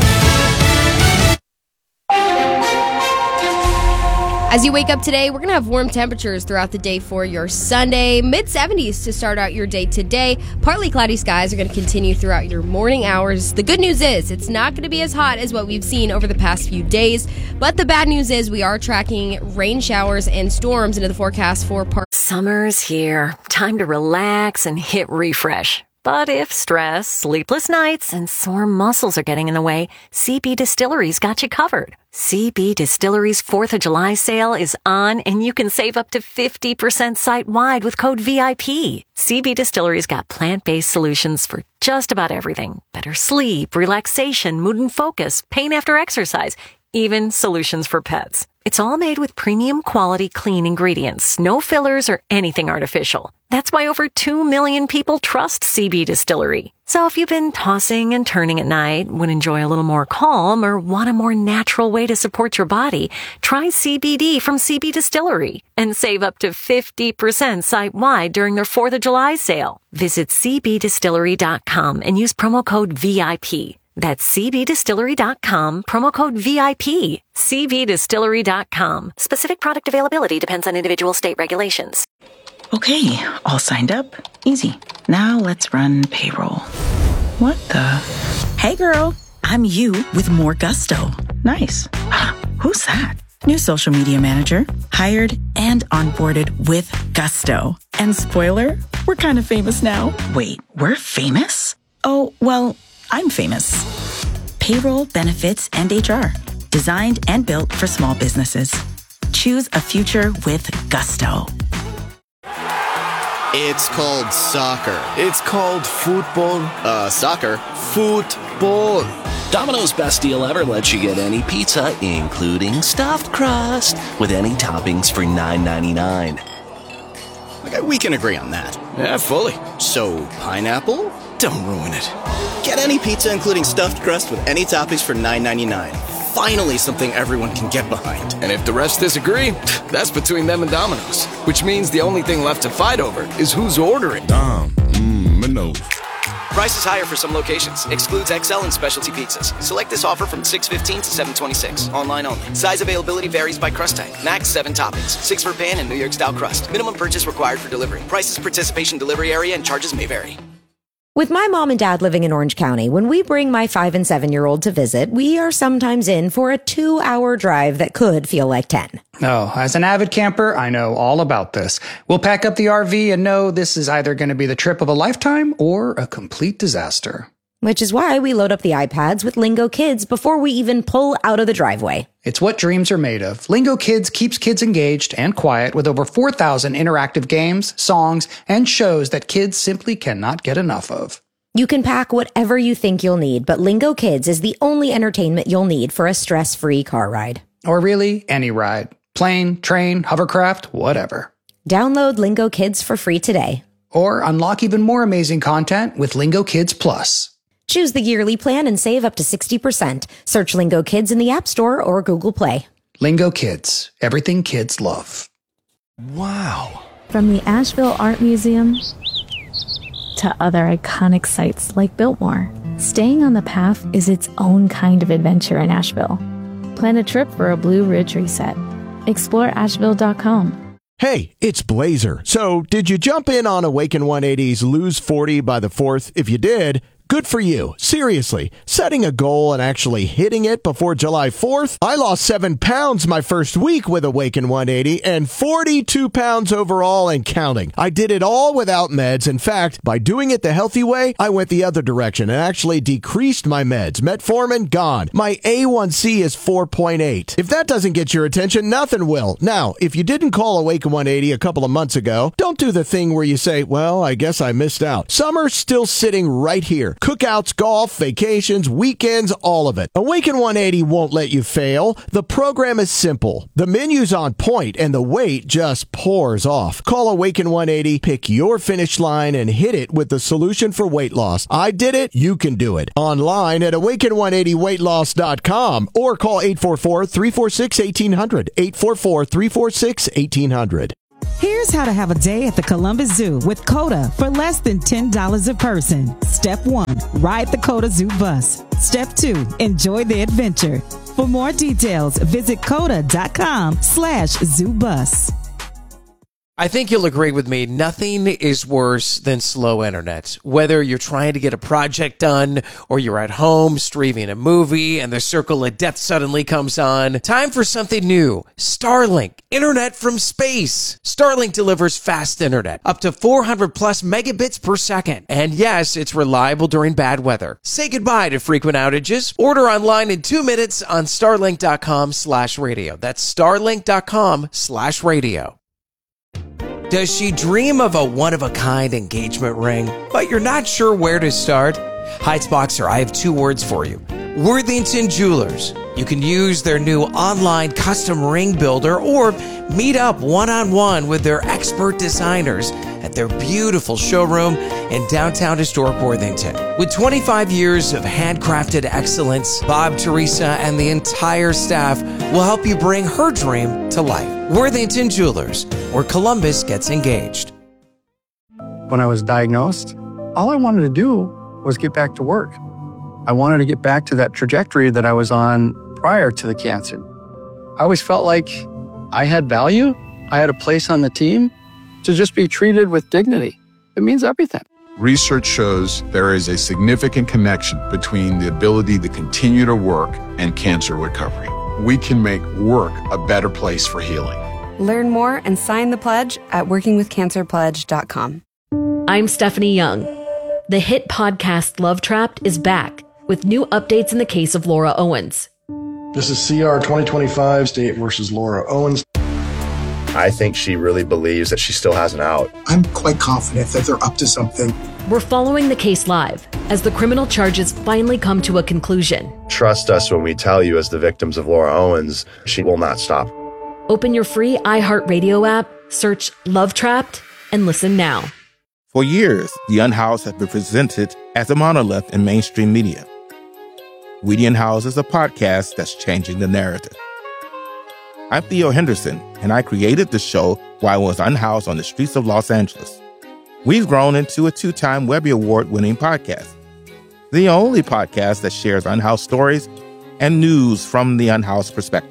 As you wake up today, we're going to have warm temperatures throughout the day for your Sunday. mid seventies to start out your day today. Partly cloudy skies are going to continue throughout your morning hours. The good news is it's not going to be as hot as what we've seen over the past few days. But the bad news is we are tracking rain showers and storms into the forecast for part. Summer's here. Time to relax and hit refresh. But if stress, sleepless nights, and sore muscles are getting in the way, C B Distillery's got you covered. C B Distillery's fourth of July sale is on, and you can save up to fifty percent site-wide with code V I P. C B Distillery's got plant-based solutions for just about everything. Better sleep, relaxation, mood and focus, pain after exercise, even solutions for pets. It's all made with premium quality clean ingredients, no fillers or anything artificial. That's why over two million people trust C B Distillery. So if you've been tossing and turning at night, would enjoy a little more calm, or want a more natural way to support your body, try C B D from C B Distillery and save up to fifty percent site-wide during their fourth of July sale. Visit C B distillery dot com and use promo code V I P. That's C B distillery dot com, promo code V I P. C B distillery dot com. Specific product availability depends on individual state regulations. Okay, all signed up. Easy. Now let's run payroll. What the? Hey girl, I'm you with more gusto. Nice. Who's that? New social media manager. Hired and onboarded with gusto. And spoiler, we're kind of famous now. Wait, we're famous? Oh, well, I'm famous. Payroll, benefits, and H R. Designed and built for small businesses. Choose a future with gusto. It's called soccer. It's called football. Uh, soccer. Football. Domino's best deal ever lets you get any pizza, including stuffed crust, with any toppings for nine ninety-nine. Okay, we can agree on that. Yeah, fully. So, pineapple? Don't ruin it. Get any pizza, including stuffed crust, with any toppings for nine ninety-nine. Finally, something everyone can get behind. And if the rest disagree, that's between them and Domino's. Which means the only thing left to fight over is who's ordering. Dom, mmm, Minos. Price is higher for some locations. Excludes X L and specialty pizzas. Select this offer from six fifteen to seven twenty-six. Online only. Size availability varies by crust type. Max seven toppings. Six for pan and New York style crust. Minimum purchase required for delivery. Prices, participation, delivery area, and charges may vary. With my mom and dad living in Orange County, when we bring my five and seven year old to visit, we are sometimes in for a two hour drive that could feel like ten. Oh, as an avid camper, I know all about this. We'll pack up the R V and know this is either going to be the trip of a lifetime or a complete disaster. Which is why we load up the iPads with Lingo Kids before we even pull out of the driveway. It's what dreams are made of. Lingo Kids keeps kids engaged and quiet with over four thousand interactive games, songs, and shows that kids simply cannot get enough of. You can pack whatever you think you'll need, but Lingo Kids is the only entertainment you'll need for a stress-free car ride. Or really, any ride. Plane, train, hovercraft, whatever. Download Lingo Kids for free today. Or unlock even more amazing content with Lingo Kids Plus. Choose the yearly plan and save up to sixty percent. Search Lingo Kids in the App Store or Google Play. Lingo Kids. Everything kids love. Wow. From the Asheville Art Museum to other iconic sites like Biltmore, staying on the path is its own kind of adventure in Asheville. Plan a trip for a Blue Ridge reset. Explore asheville dot com. Hey, it's Blazer. So, did you jump in on Awaken one eighty's Lose forty by the fourth? If you did, Good for you. Seriously, setting a goal and actually hitting it before July fourth. I lost seven pounds my first week with Awaken one eighty and forty-two pounds overall and counting. I did it all without meds. In fact, by doing it the healthy way, I went the other direction and actually decreased my meds. Metformin, gone. My A one C is four point eight. If that doesn't get your attention, nothing will. Now, if you didn't call Awaken one eighty a couple of months ago, don't do the thing where you say, well, I guess I missed out. Summer's still sitting right here. Cookouts, golf, vacations, weekends, all of it. Awaken one eighty won't let you fail. The program is simple. The menu's on point and the weight just pours off. Call Awaken one eighty, pick your finish line and hit it with the solution for weight loss. I did it, you can do it. Online at awaken one eighty weight loss dot com or call eight four four, three four six, one eight hundred. eight four four, three four six, one eight hundred. Here's how to have a day at the Columbus Zoo with COTA for less than ten dollars a person. Step one, ride the COTA Zoo bus. Step two, enjoy the adventure. For more details, visit COTA.com slash zoo bus. I think you'll agree with me, nothing is worse than slow internet. Whether you're trying to get a project done or you're at home streaming a movie and the circle of death suddenly comes on, time for something new. Starlink, internet from space. Starlink delivers fast internet, up to four hundred plus megabits per second. And yes, it's reliable during bad weather. Say goodbye to frequent outages. Order online in two minutes on starlink.com slash radio. That's starlink.com slash radio. Does she dream of a one-of-a-kind engagement ring, but you're not sure where to start? Heights Boxer, I have two words for you. Worthington Jewelers. You can use their new online custom ring builder or meet up one-on-one with their expert designers at their beautiful showroom in downtown historic Worthington. With twenty-five years of handcrafted excellence, Bob, Teresa, and the entire staff will help you bring her dream to life. Worthington Jewelers, where Columbus gets engaged. When I was diagnosed, all I wanted to do was get back to work. I wanted to get back to that trajectory that I was on prior to the cancer. I always felt like I had value. I had a place on the team to just be treated with dignity. It means everything. Research shows there is a significant connection between the ability to continue to work and cancer recovery. We can make work a better place for healing. Learn more and sign the pledge at working with cancer pledge dot com. I'm Stephanie Young. The hit podcast Love Trapped is back with new updates in the case of Laura Owens. This is C R twenty twenty-five, State versus Laura Owens. I think she really believes that she still has an out. I'm quite confident that they're up to something. We're following the case live as the criminal charges finally come to a conclusion. Trust us when we tell you, as the victims of Laura Owens, she will not stop. Open your free iHeartRadio app, search Love Trapped, and listen now. For years, The Unhoused has been presented as a monolith in mainstream media. We the Unhoused is a podcast that's changing the narrative. I'm Theo Henderson, and I created the show while I was unhoused on the streets of Los Angeles. We've grown into a two-time Webby Award-winning podcast, the only podcast that shares unhoused stories and news from the unhoused perspective.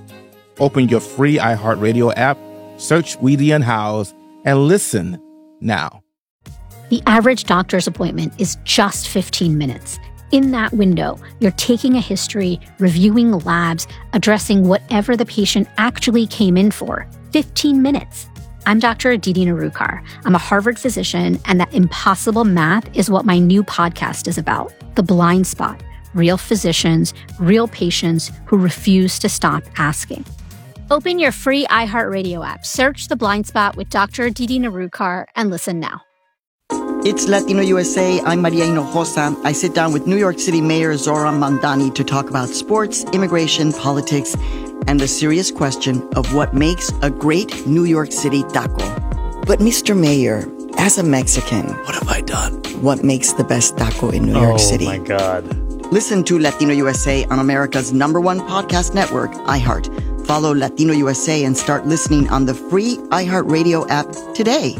Open your free iHeartRadio app, search We the Unhoused, and listen now. The average doctor's appointment is just fifteen minutes. In that window, you're taking a history, reviewing labs, addressing whatever the patient actually came in for. fifteen minutes. I'm Doctor Aditi Narukar. I'm a Harvard physician, and that impossible math is what my new podcast is about. The Blind Spot. Real physicians, real patients who refuse to stop asking. Open your free iHeartRadio app, search The Blind Spot with Doctor Aditi Narukar, and listen now. It's Latino U S A. I'm Maria Hinojosa. I sit down with New York City Mayor Zoran Mandani to talk about sports, immigration, politics, and the serious question of what makes a great New York City taco. But Mister Mayor, as a Mexican, what have I done? What makes the best taco in New oh, York City? Oh my God. Listen to Latino U S A on America's number one podcast network, iHeart. Follow Latino U S A and start listening on the free iHeartRadio app today.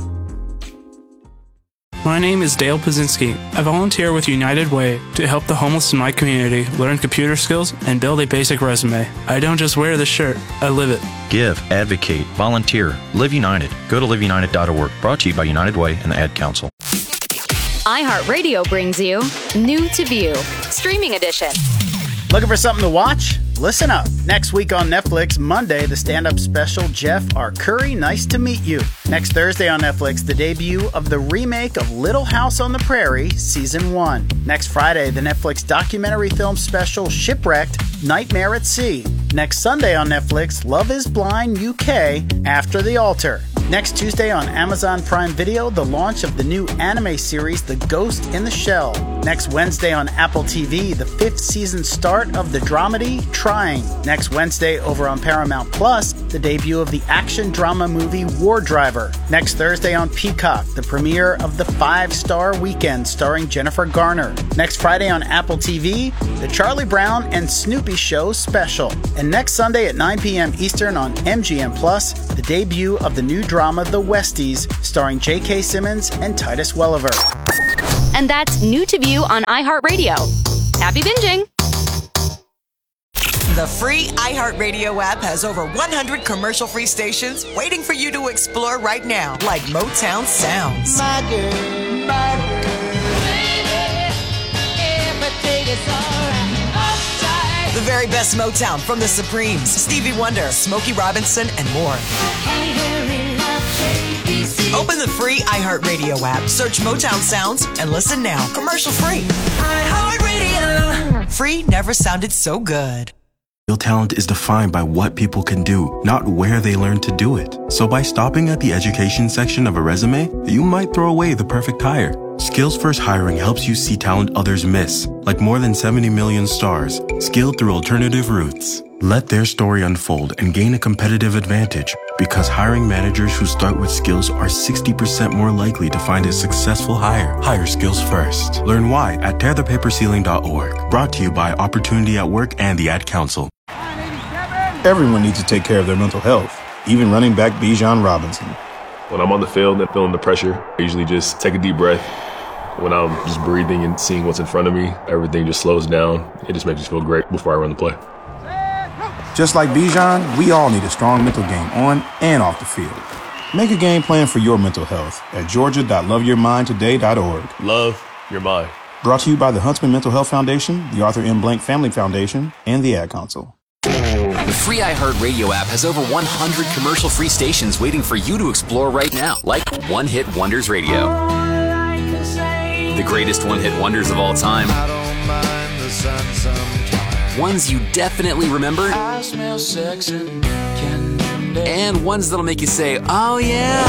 My name is Dale Pazinski. I volunteer with United Way to help the homeless in my community learn computer skills and build a basic resume. I don't just wear the shirt, I live it. Give, advocate, volunteer, Live United. Go to live united dot org. Brought to you by United Way and the Ad Council. iHeartRadio brings you New to View, Streaming Edition. Looking for something to watch? Listen up. Next week on Netflix, Monday, the stand-up special Jeff R. Curry, Nice to Meet You. Next Thursday on Netflix, the debut of the remake of Little House on the Prairie, Season one. Next Friday, the Netflix documentary film special Shipwrecked, Nightmare at Sea. Next Sunday on Netflix, Love is Blind U K, After the Altar. Next Tuesday on Amazon Prime Video, the launch of the new anime series The Ghost in the Shell. Next Wednesday on Apple T V, the fifth season start of the dramedy Trying. Next Wednesday over on Paramount Plus, the debut of the action drama movie War Driver. Next Thursday on Peacock, the premiere of The Five-Star Weekend starring Jennifer Garner. Next Friday on Apple T V, the Charlie Brown and Snoopy Show special. And next Sunday at nine p.m. Eastern on M G M Plus, the debut of the new drama The Westies starring J K. Simmons and Titus Welliver. And that's New to View on iHeartRadio. Happy binging! The free iHeartRadio app has over one hundred commercial-free stations waiting for you to explore right now, like Motown Sounds. My girl, my girl, baby, everything is alright. Uptight. The very best Motown from the Supremes, Stevie Wonder, Smokey Robinson, and more. Open the free iHeartRadio app, search Motown Sounds, and listen now. Commercial-free. iHeartRadio. Free never sounded so good. Real talent is defined by what people can do, not where they learn to do it. So by stopping at the education section of a resume, you might throw away the perfect hire. Skills First Hiring helps you see talent others miss, like more than seventy million stars, skilled through alternative routes. Let their story unfold and gain a competitive advantage, because hiring managers who start with skills are sixty percent more likely to find a successful hire. Hire skills first. Learn why at tear the paper ceiling dot org. Brought to you by Opportunity at Work and the Ad Council. Everyone needs to take care of their mental health, even running back Bijan Robinson. When I'm on the field and feeling the pressure, I usually just take a deep breath. When I'm just breathing and seeing what's in front of me, everything just slows down. It just makes me feel great before I run the play. Just like Bijan, we all need a strong mental game on and off the field. Make a game plan for your mental health at georgia dot love your mind today dot org. Love your mind. Brought to you by the Huntsman Mental Health Foundation, the Arthur M. Blank Family Foundation, and the Ad Council. The free iHeartRadio app has over one hundred commercial-free stations waiting for you to explore right now, like One Hit Wonders Radio. The greatest one-hit wonders of all time. Ones you definitely remember. I smell sex and candy. And ones that'll make you say, oh yeah.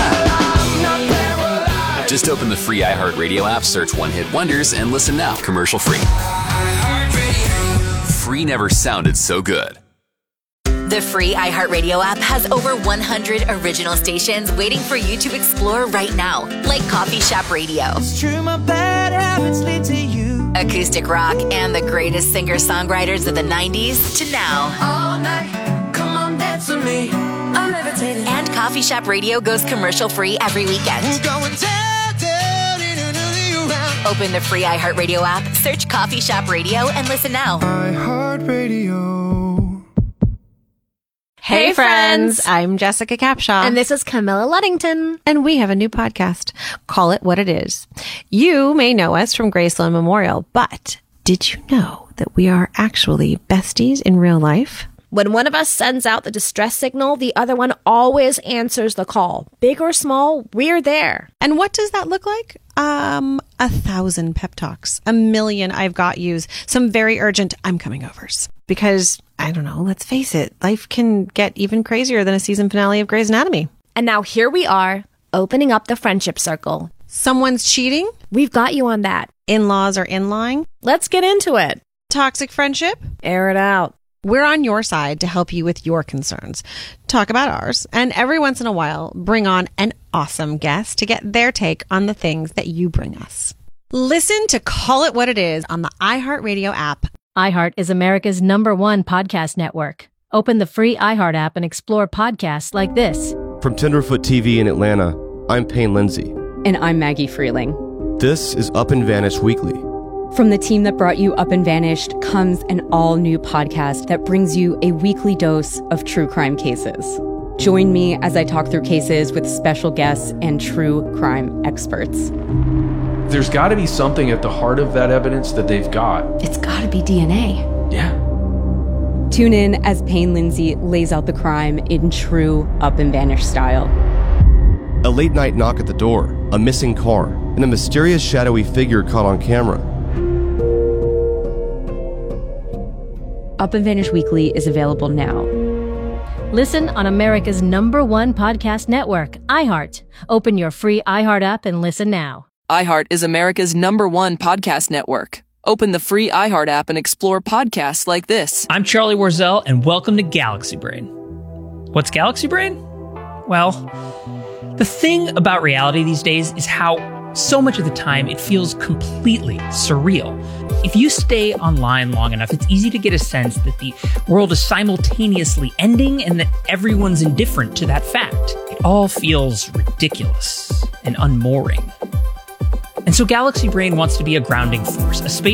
Just open the free iHeartRadio app, search One Hit Wonders, and listen now, commercial-free. Free never sounded so good. The free iHeartRadio app has over one hundred original stations waiting for you to explore right now, like Coffee Shop Radio. It's true, my bad habits lead to you. Acoustic rock and the greatest singer-songwriters of the nineties to now. All night, come on, dance with me. I'm levitating. And Coffee Shop Radio goes commercial-free every weekend. We're going down, down, in another round. Open the free iHeartRadio app, search Coffee Shop Radio, and listen now. iHeartRadio. Hey friends, I'm Jessica Capshaw. And this is Camilla Luddington. And we have a new podcast, Call It What It Is. You may know us from Graceland Memorial, but did you know that we are actually besties in real life? When one of us sends out the distress signal, the other one always answers the call. Big or small, we're there. And what does that look like? Um, a thousand pep talks, a million I've got yous, some very urgent I'm coming overs. Because, I don't know, let's face it, life can get even crazier than a season finale of Grey's Anatomy. And now here we are, opening up the friendship circle. Someone's cheating? We've got you on that. In-laws are in-lying? Let's get into it. Toxic friendship? Air it out. We're on your side to help you with your concerns. Talk about ours, and every once in a while, bring on an awesome guest to get their take on the things that you bring us. Listen to Call It What It Is on the iHeartRadio app. iHeart is America's number one podcast network. Open the free iHeart app and explore podcasts like this. From Tenderfoot T V in Atlanta, I'm Payne Lindsay. And I'm Maggie Freeling. This is Up and Vanished Weekly. From the team that brought you Up and Vanished comes an all-new podcast that brings you a weekly dose of true crime cases. Join me as I talk through cases with special guests and true crime experts. There's got to be something at the heart of that evidence that they've got. It's got to be D N A. Yeah. Tune in as Payne Lindsay lays out the crime in true Up and Vanish style. A late night knock at the door, a missing car, and a mysterious shadowy figure caught on camera. Up and Vanish Weekly is available now. Listen on America's number one podcast network, iHeart. Open your free iHeart app and listen now. iHeart is America's number one podcast network. Open the free iHeart app and explore podcasts like this. I'm Charlie Warzel, and welcome to Galaxy Brain. What's Galaxy Brain? Well, the thing about reality these days is how so much of the time it feels completely surreal. If you stay online long enough, it's easy to get a sense that the world is simultaneously ending and that everyone's indifferent to that fact. It all feels ridiculous and unmooring. And so Galaxy Brain wants to be a grounding force, a space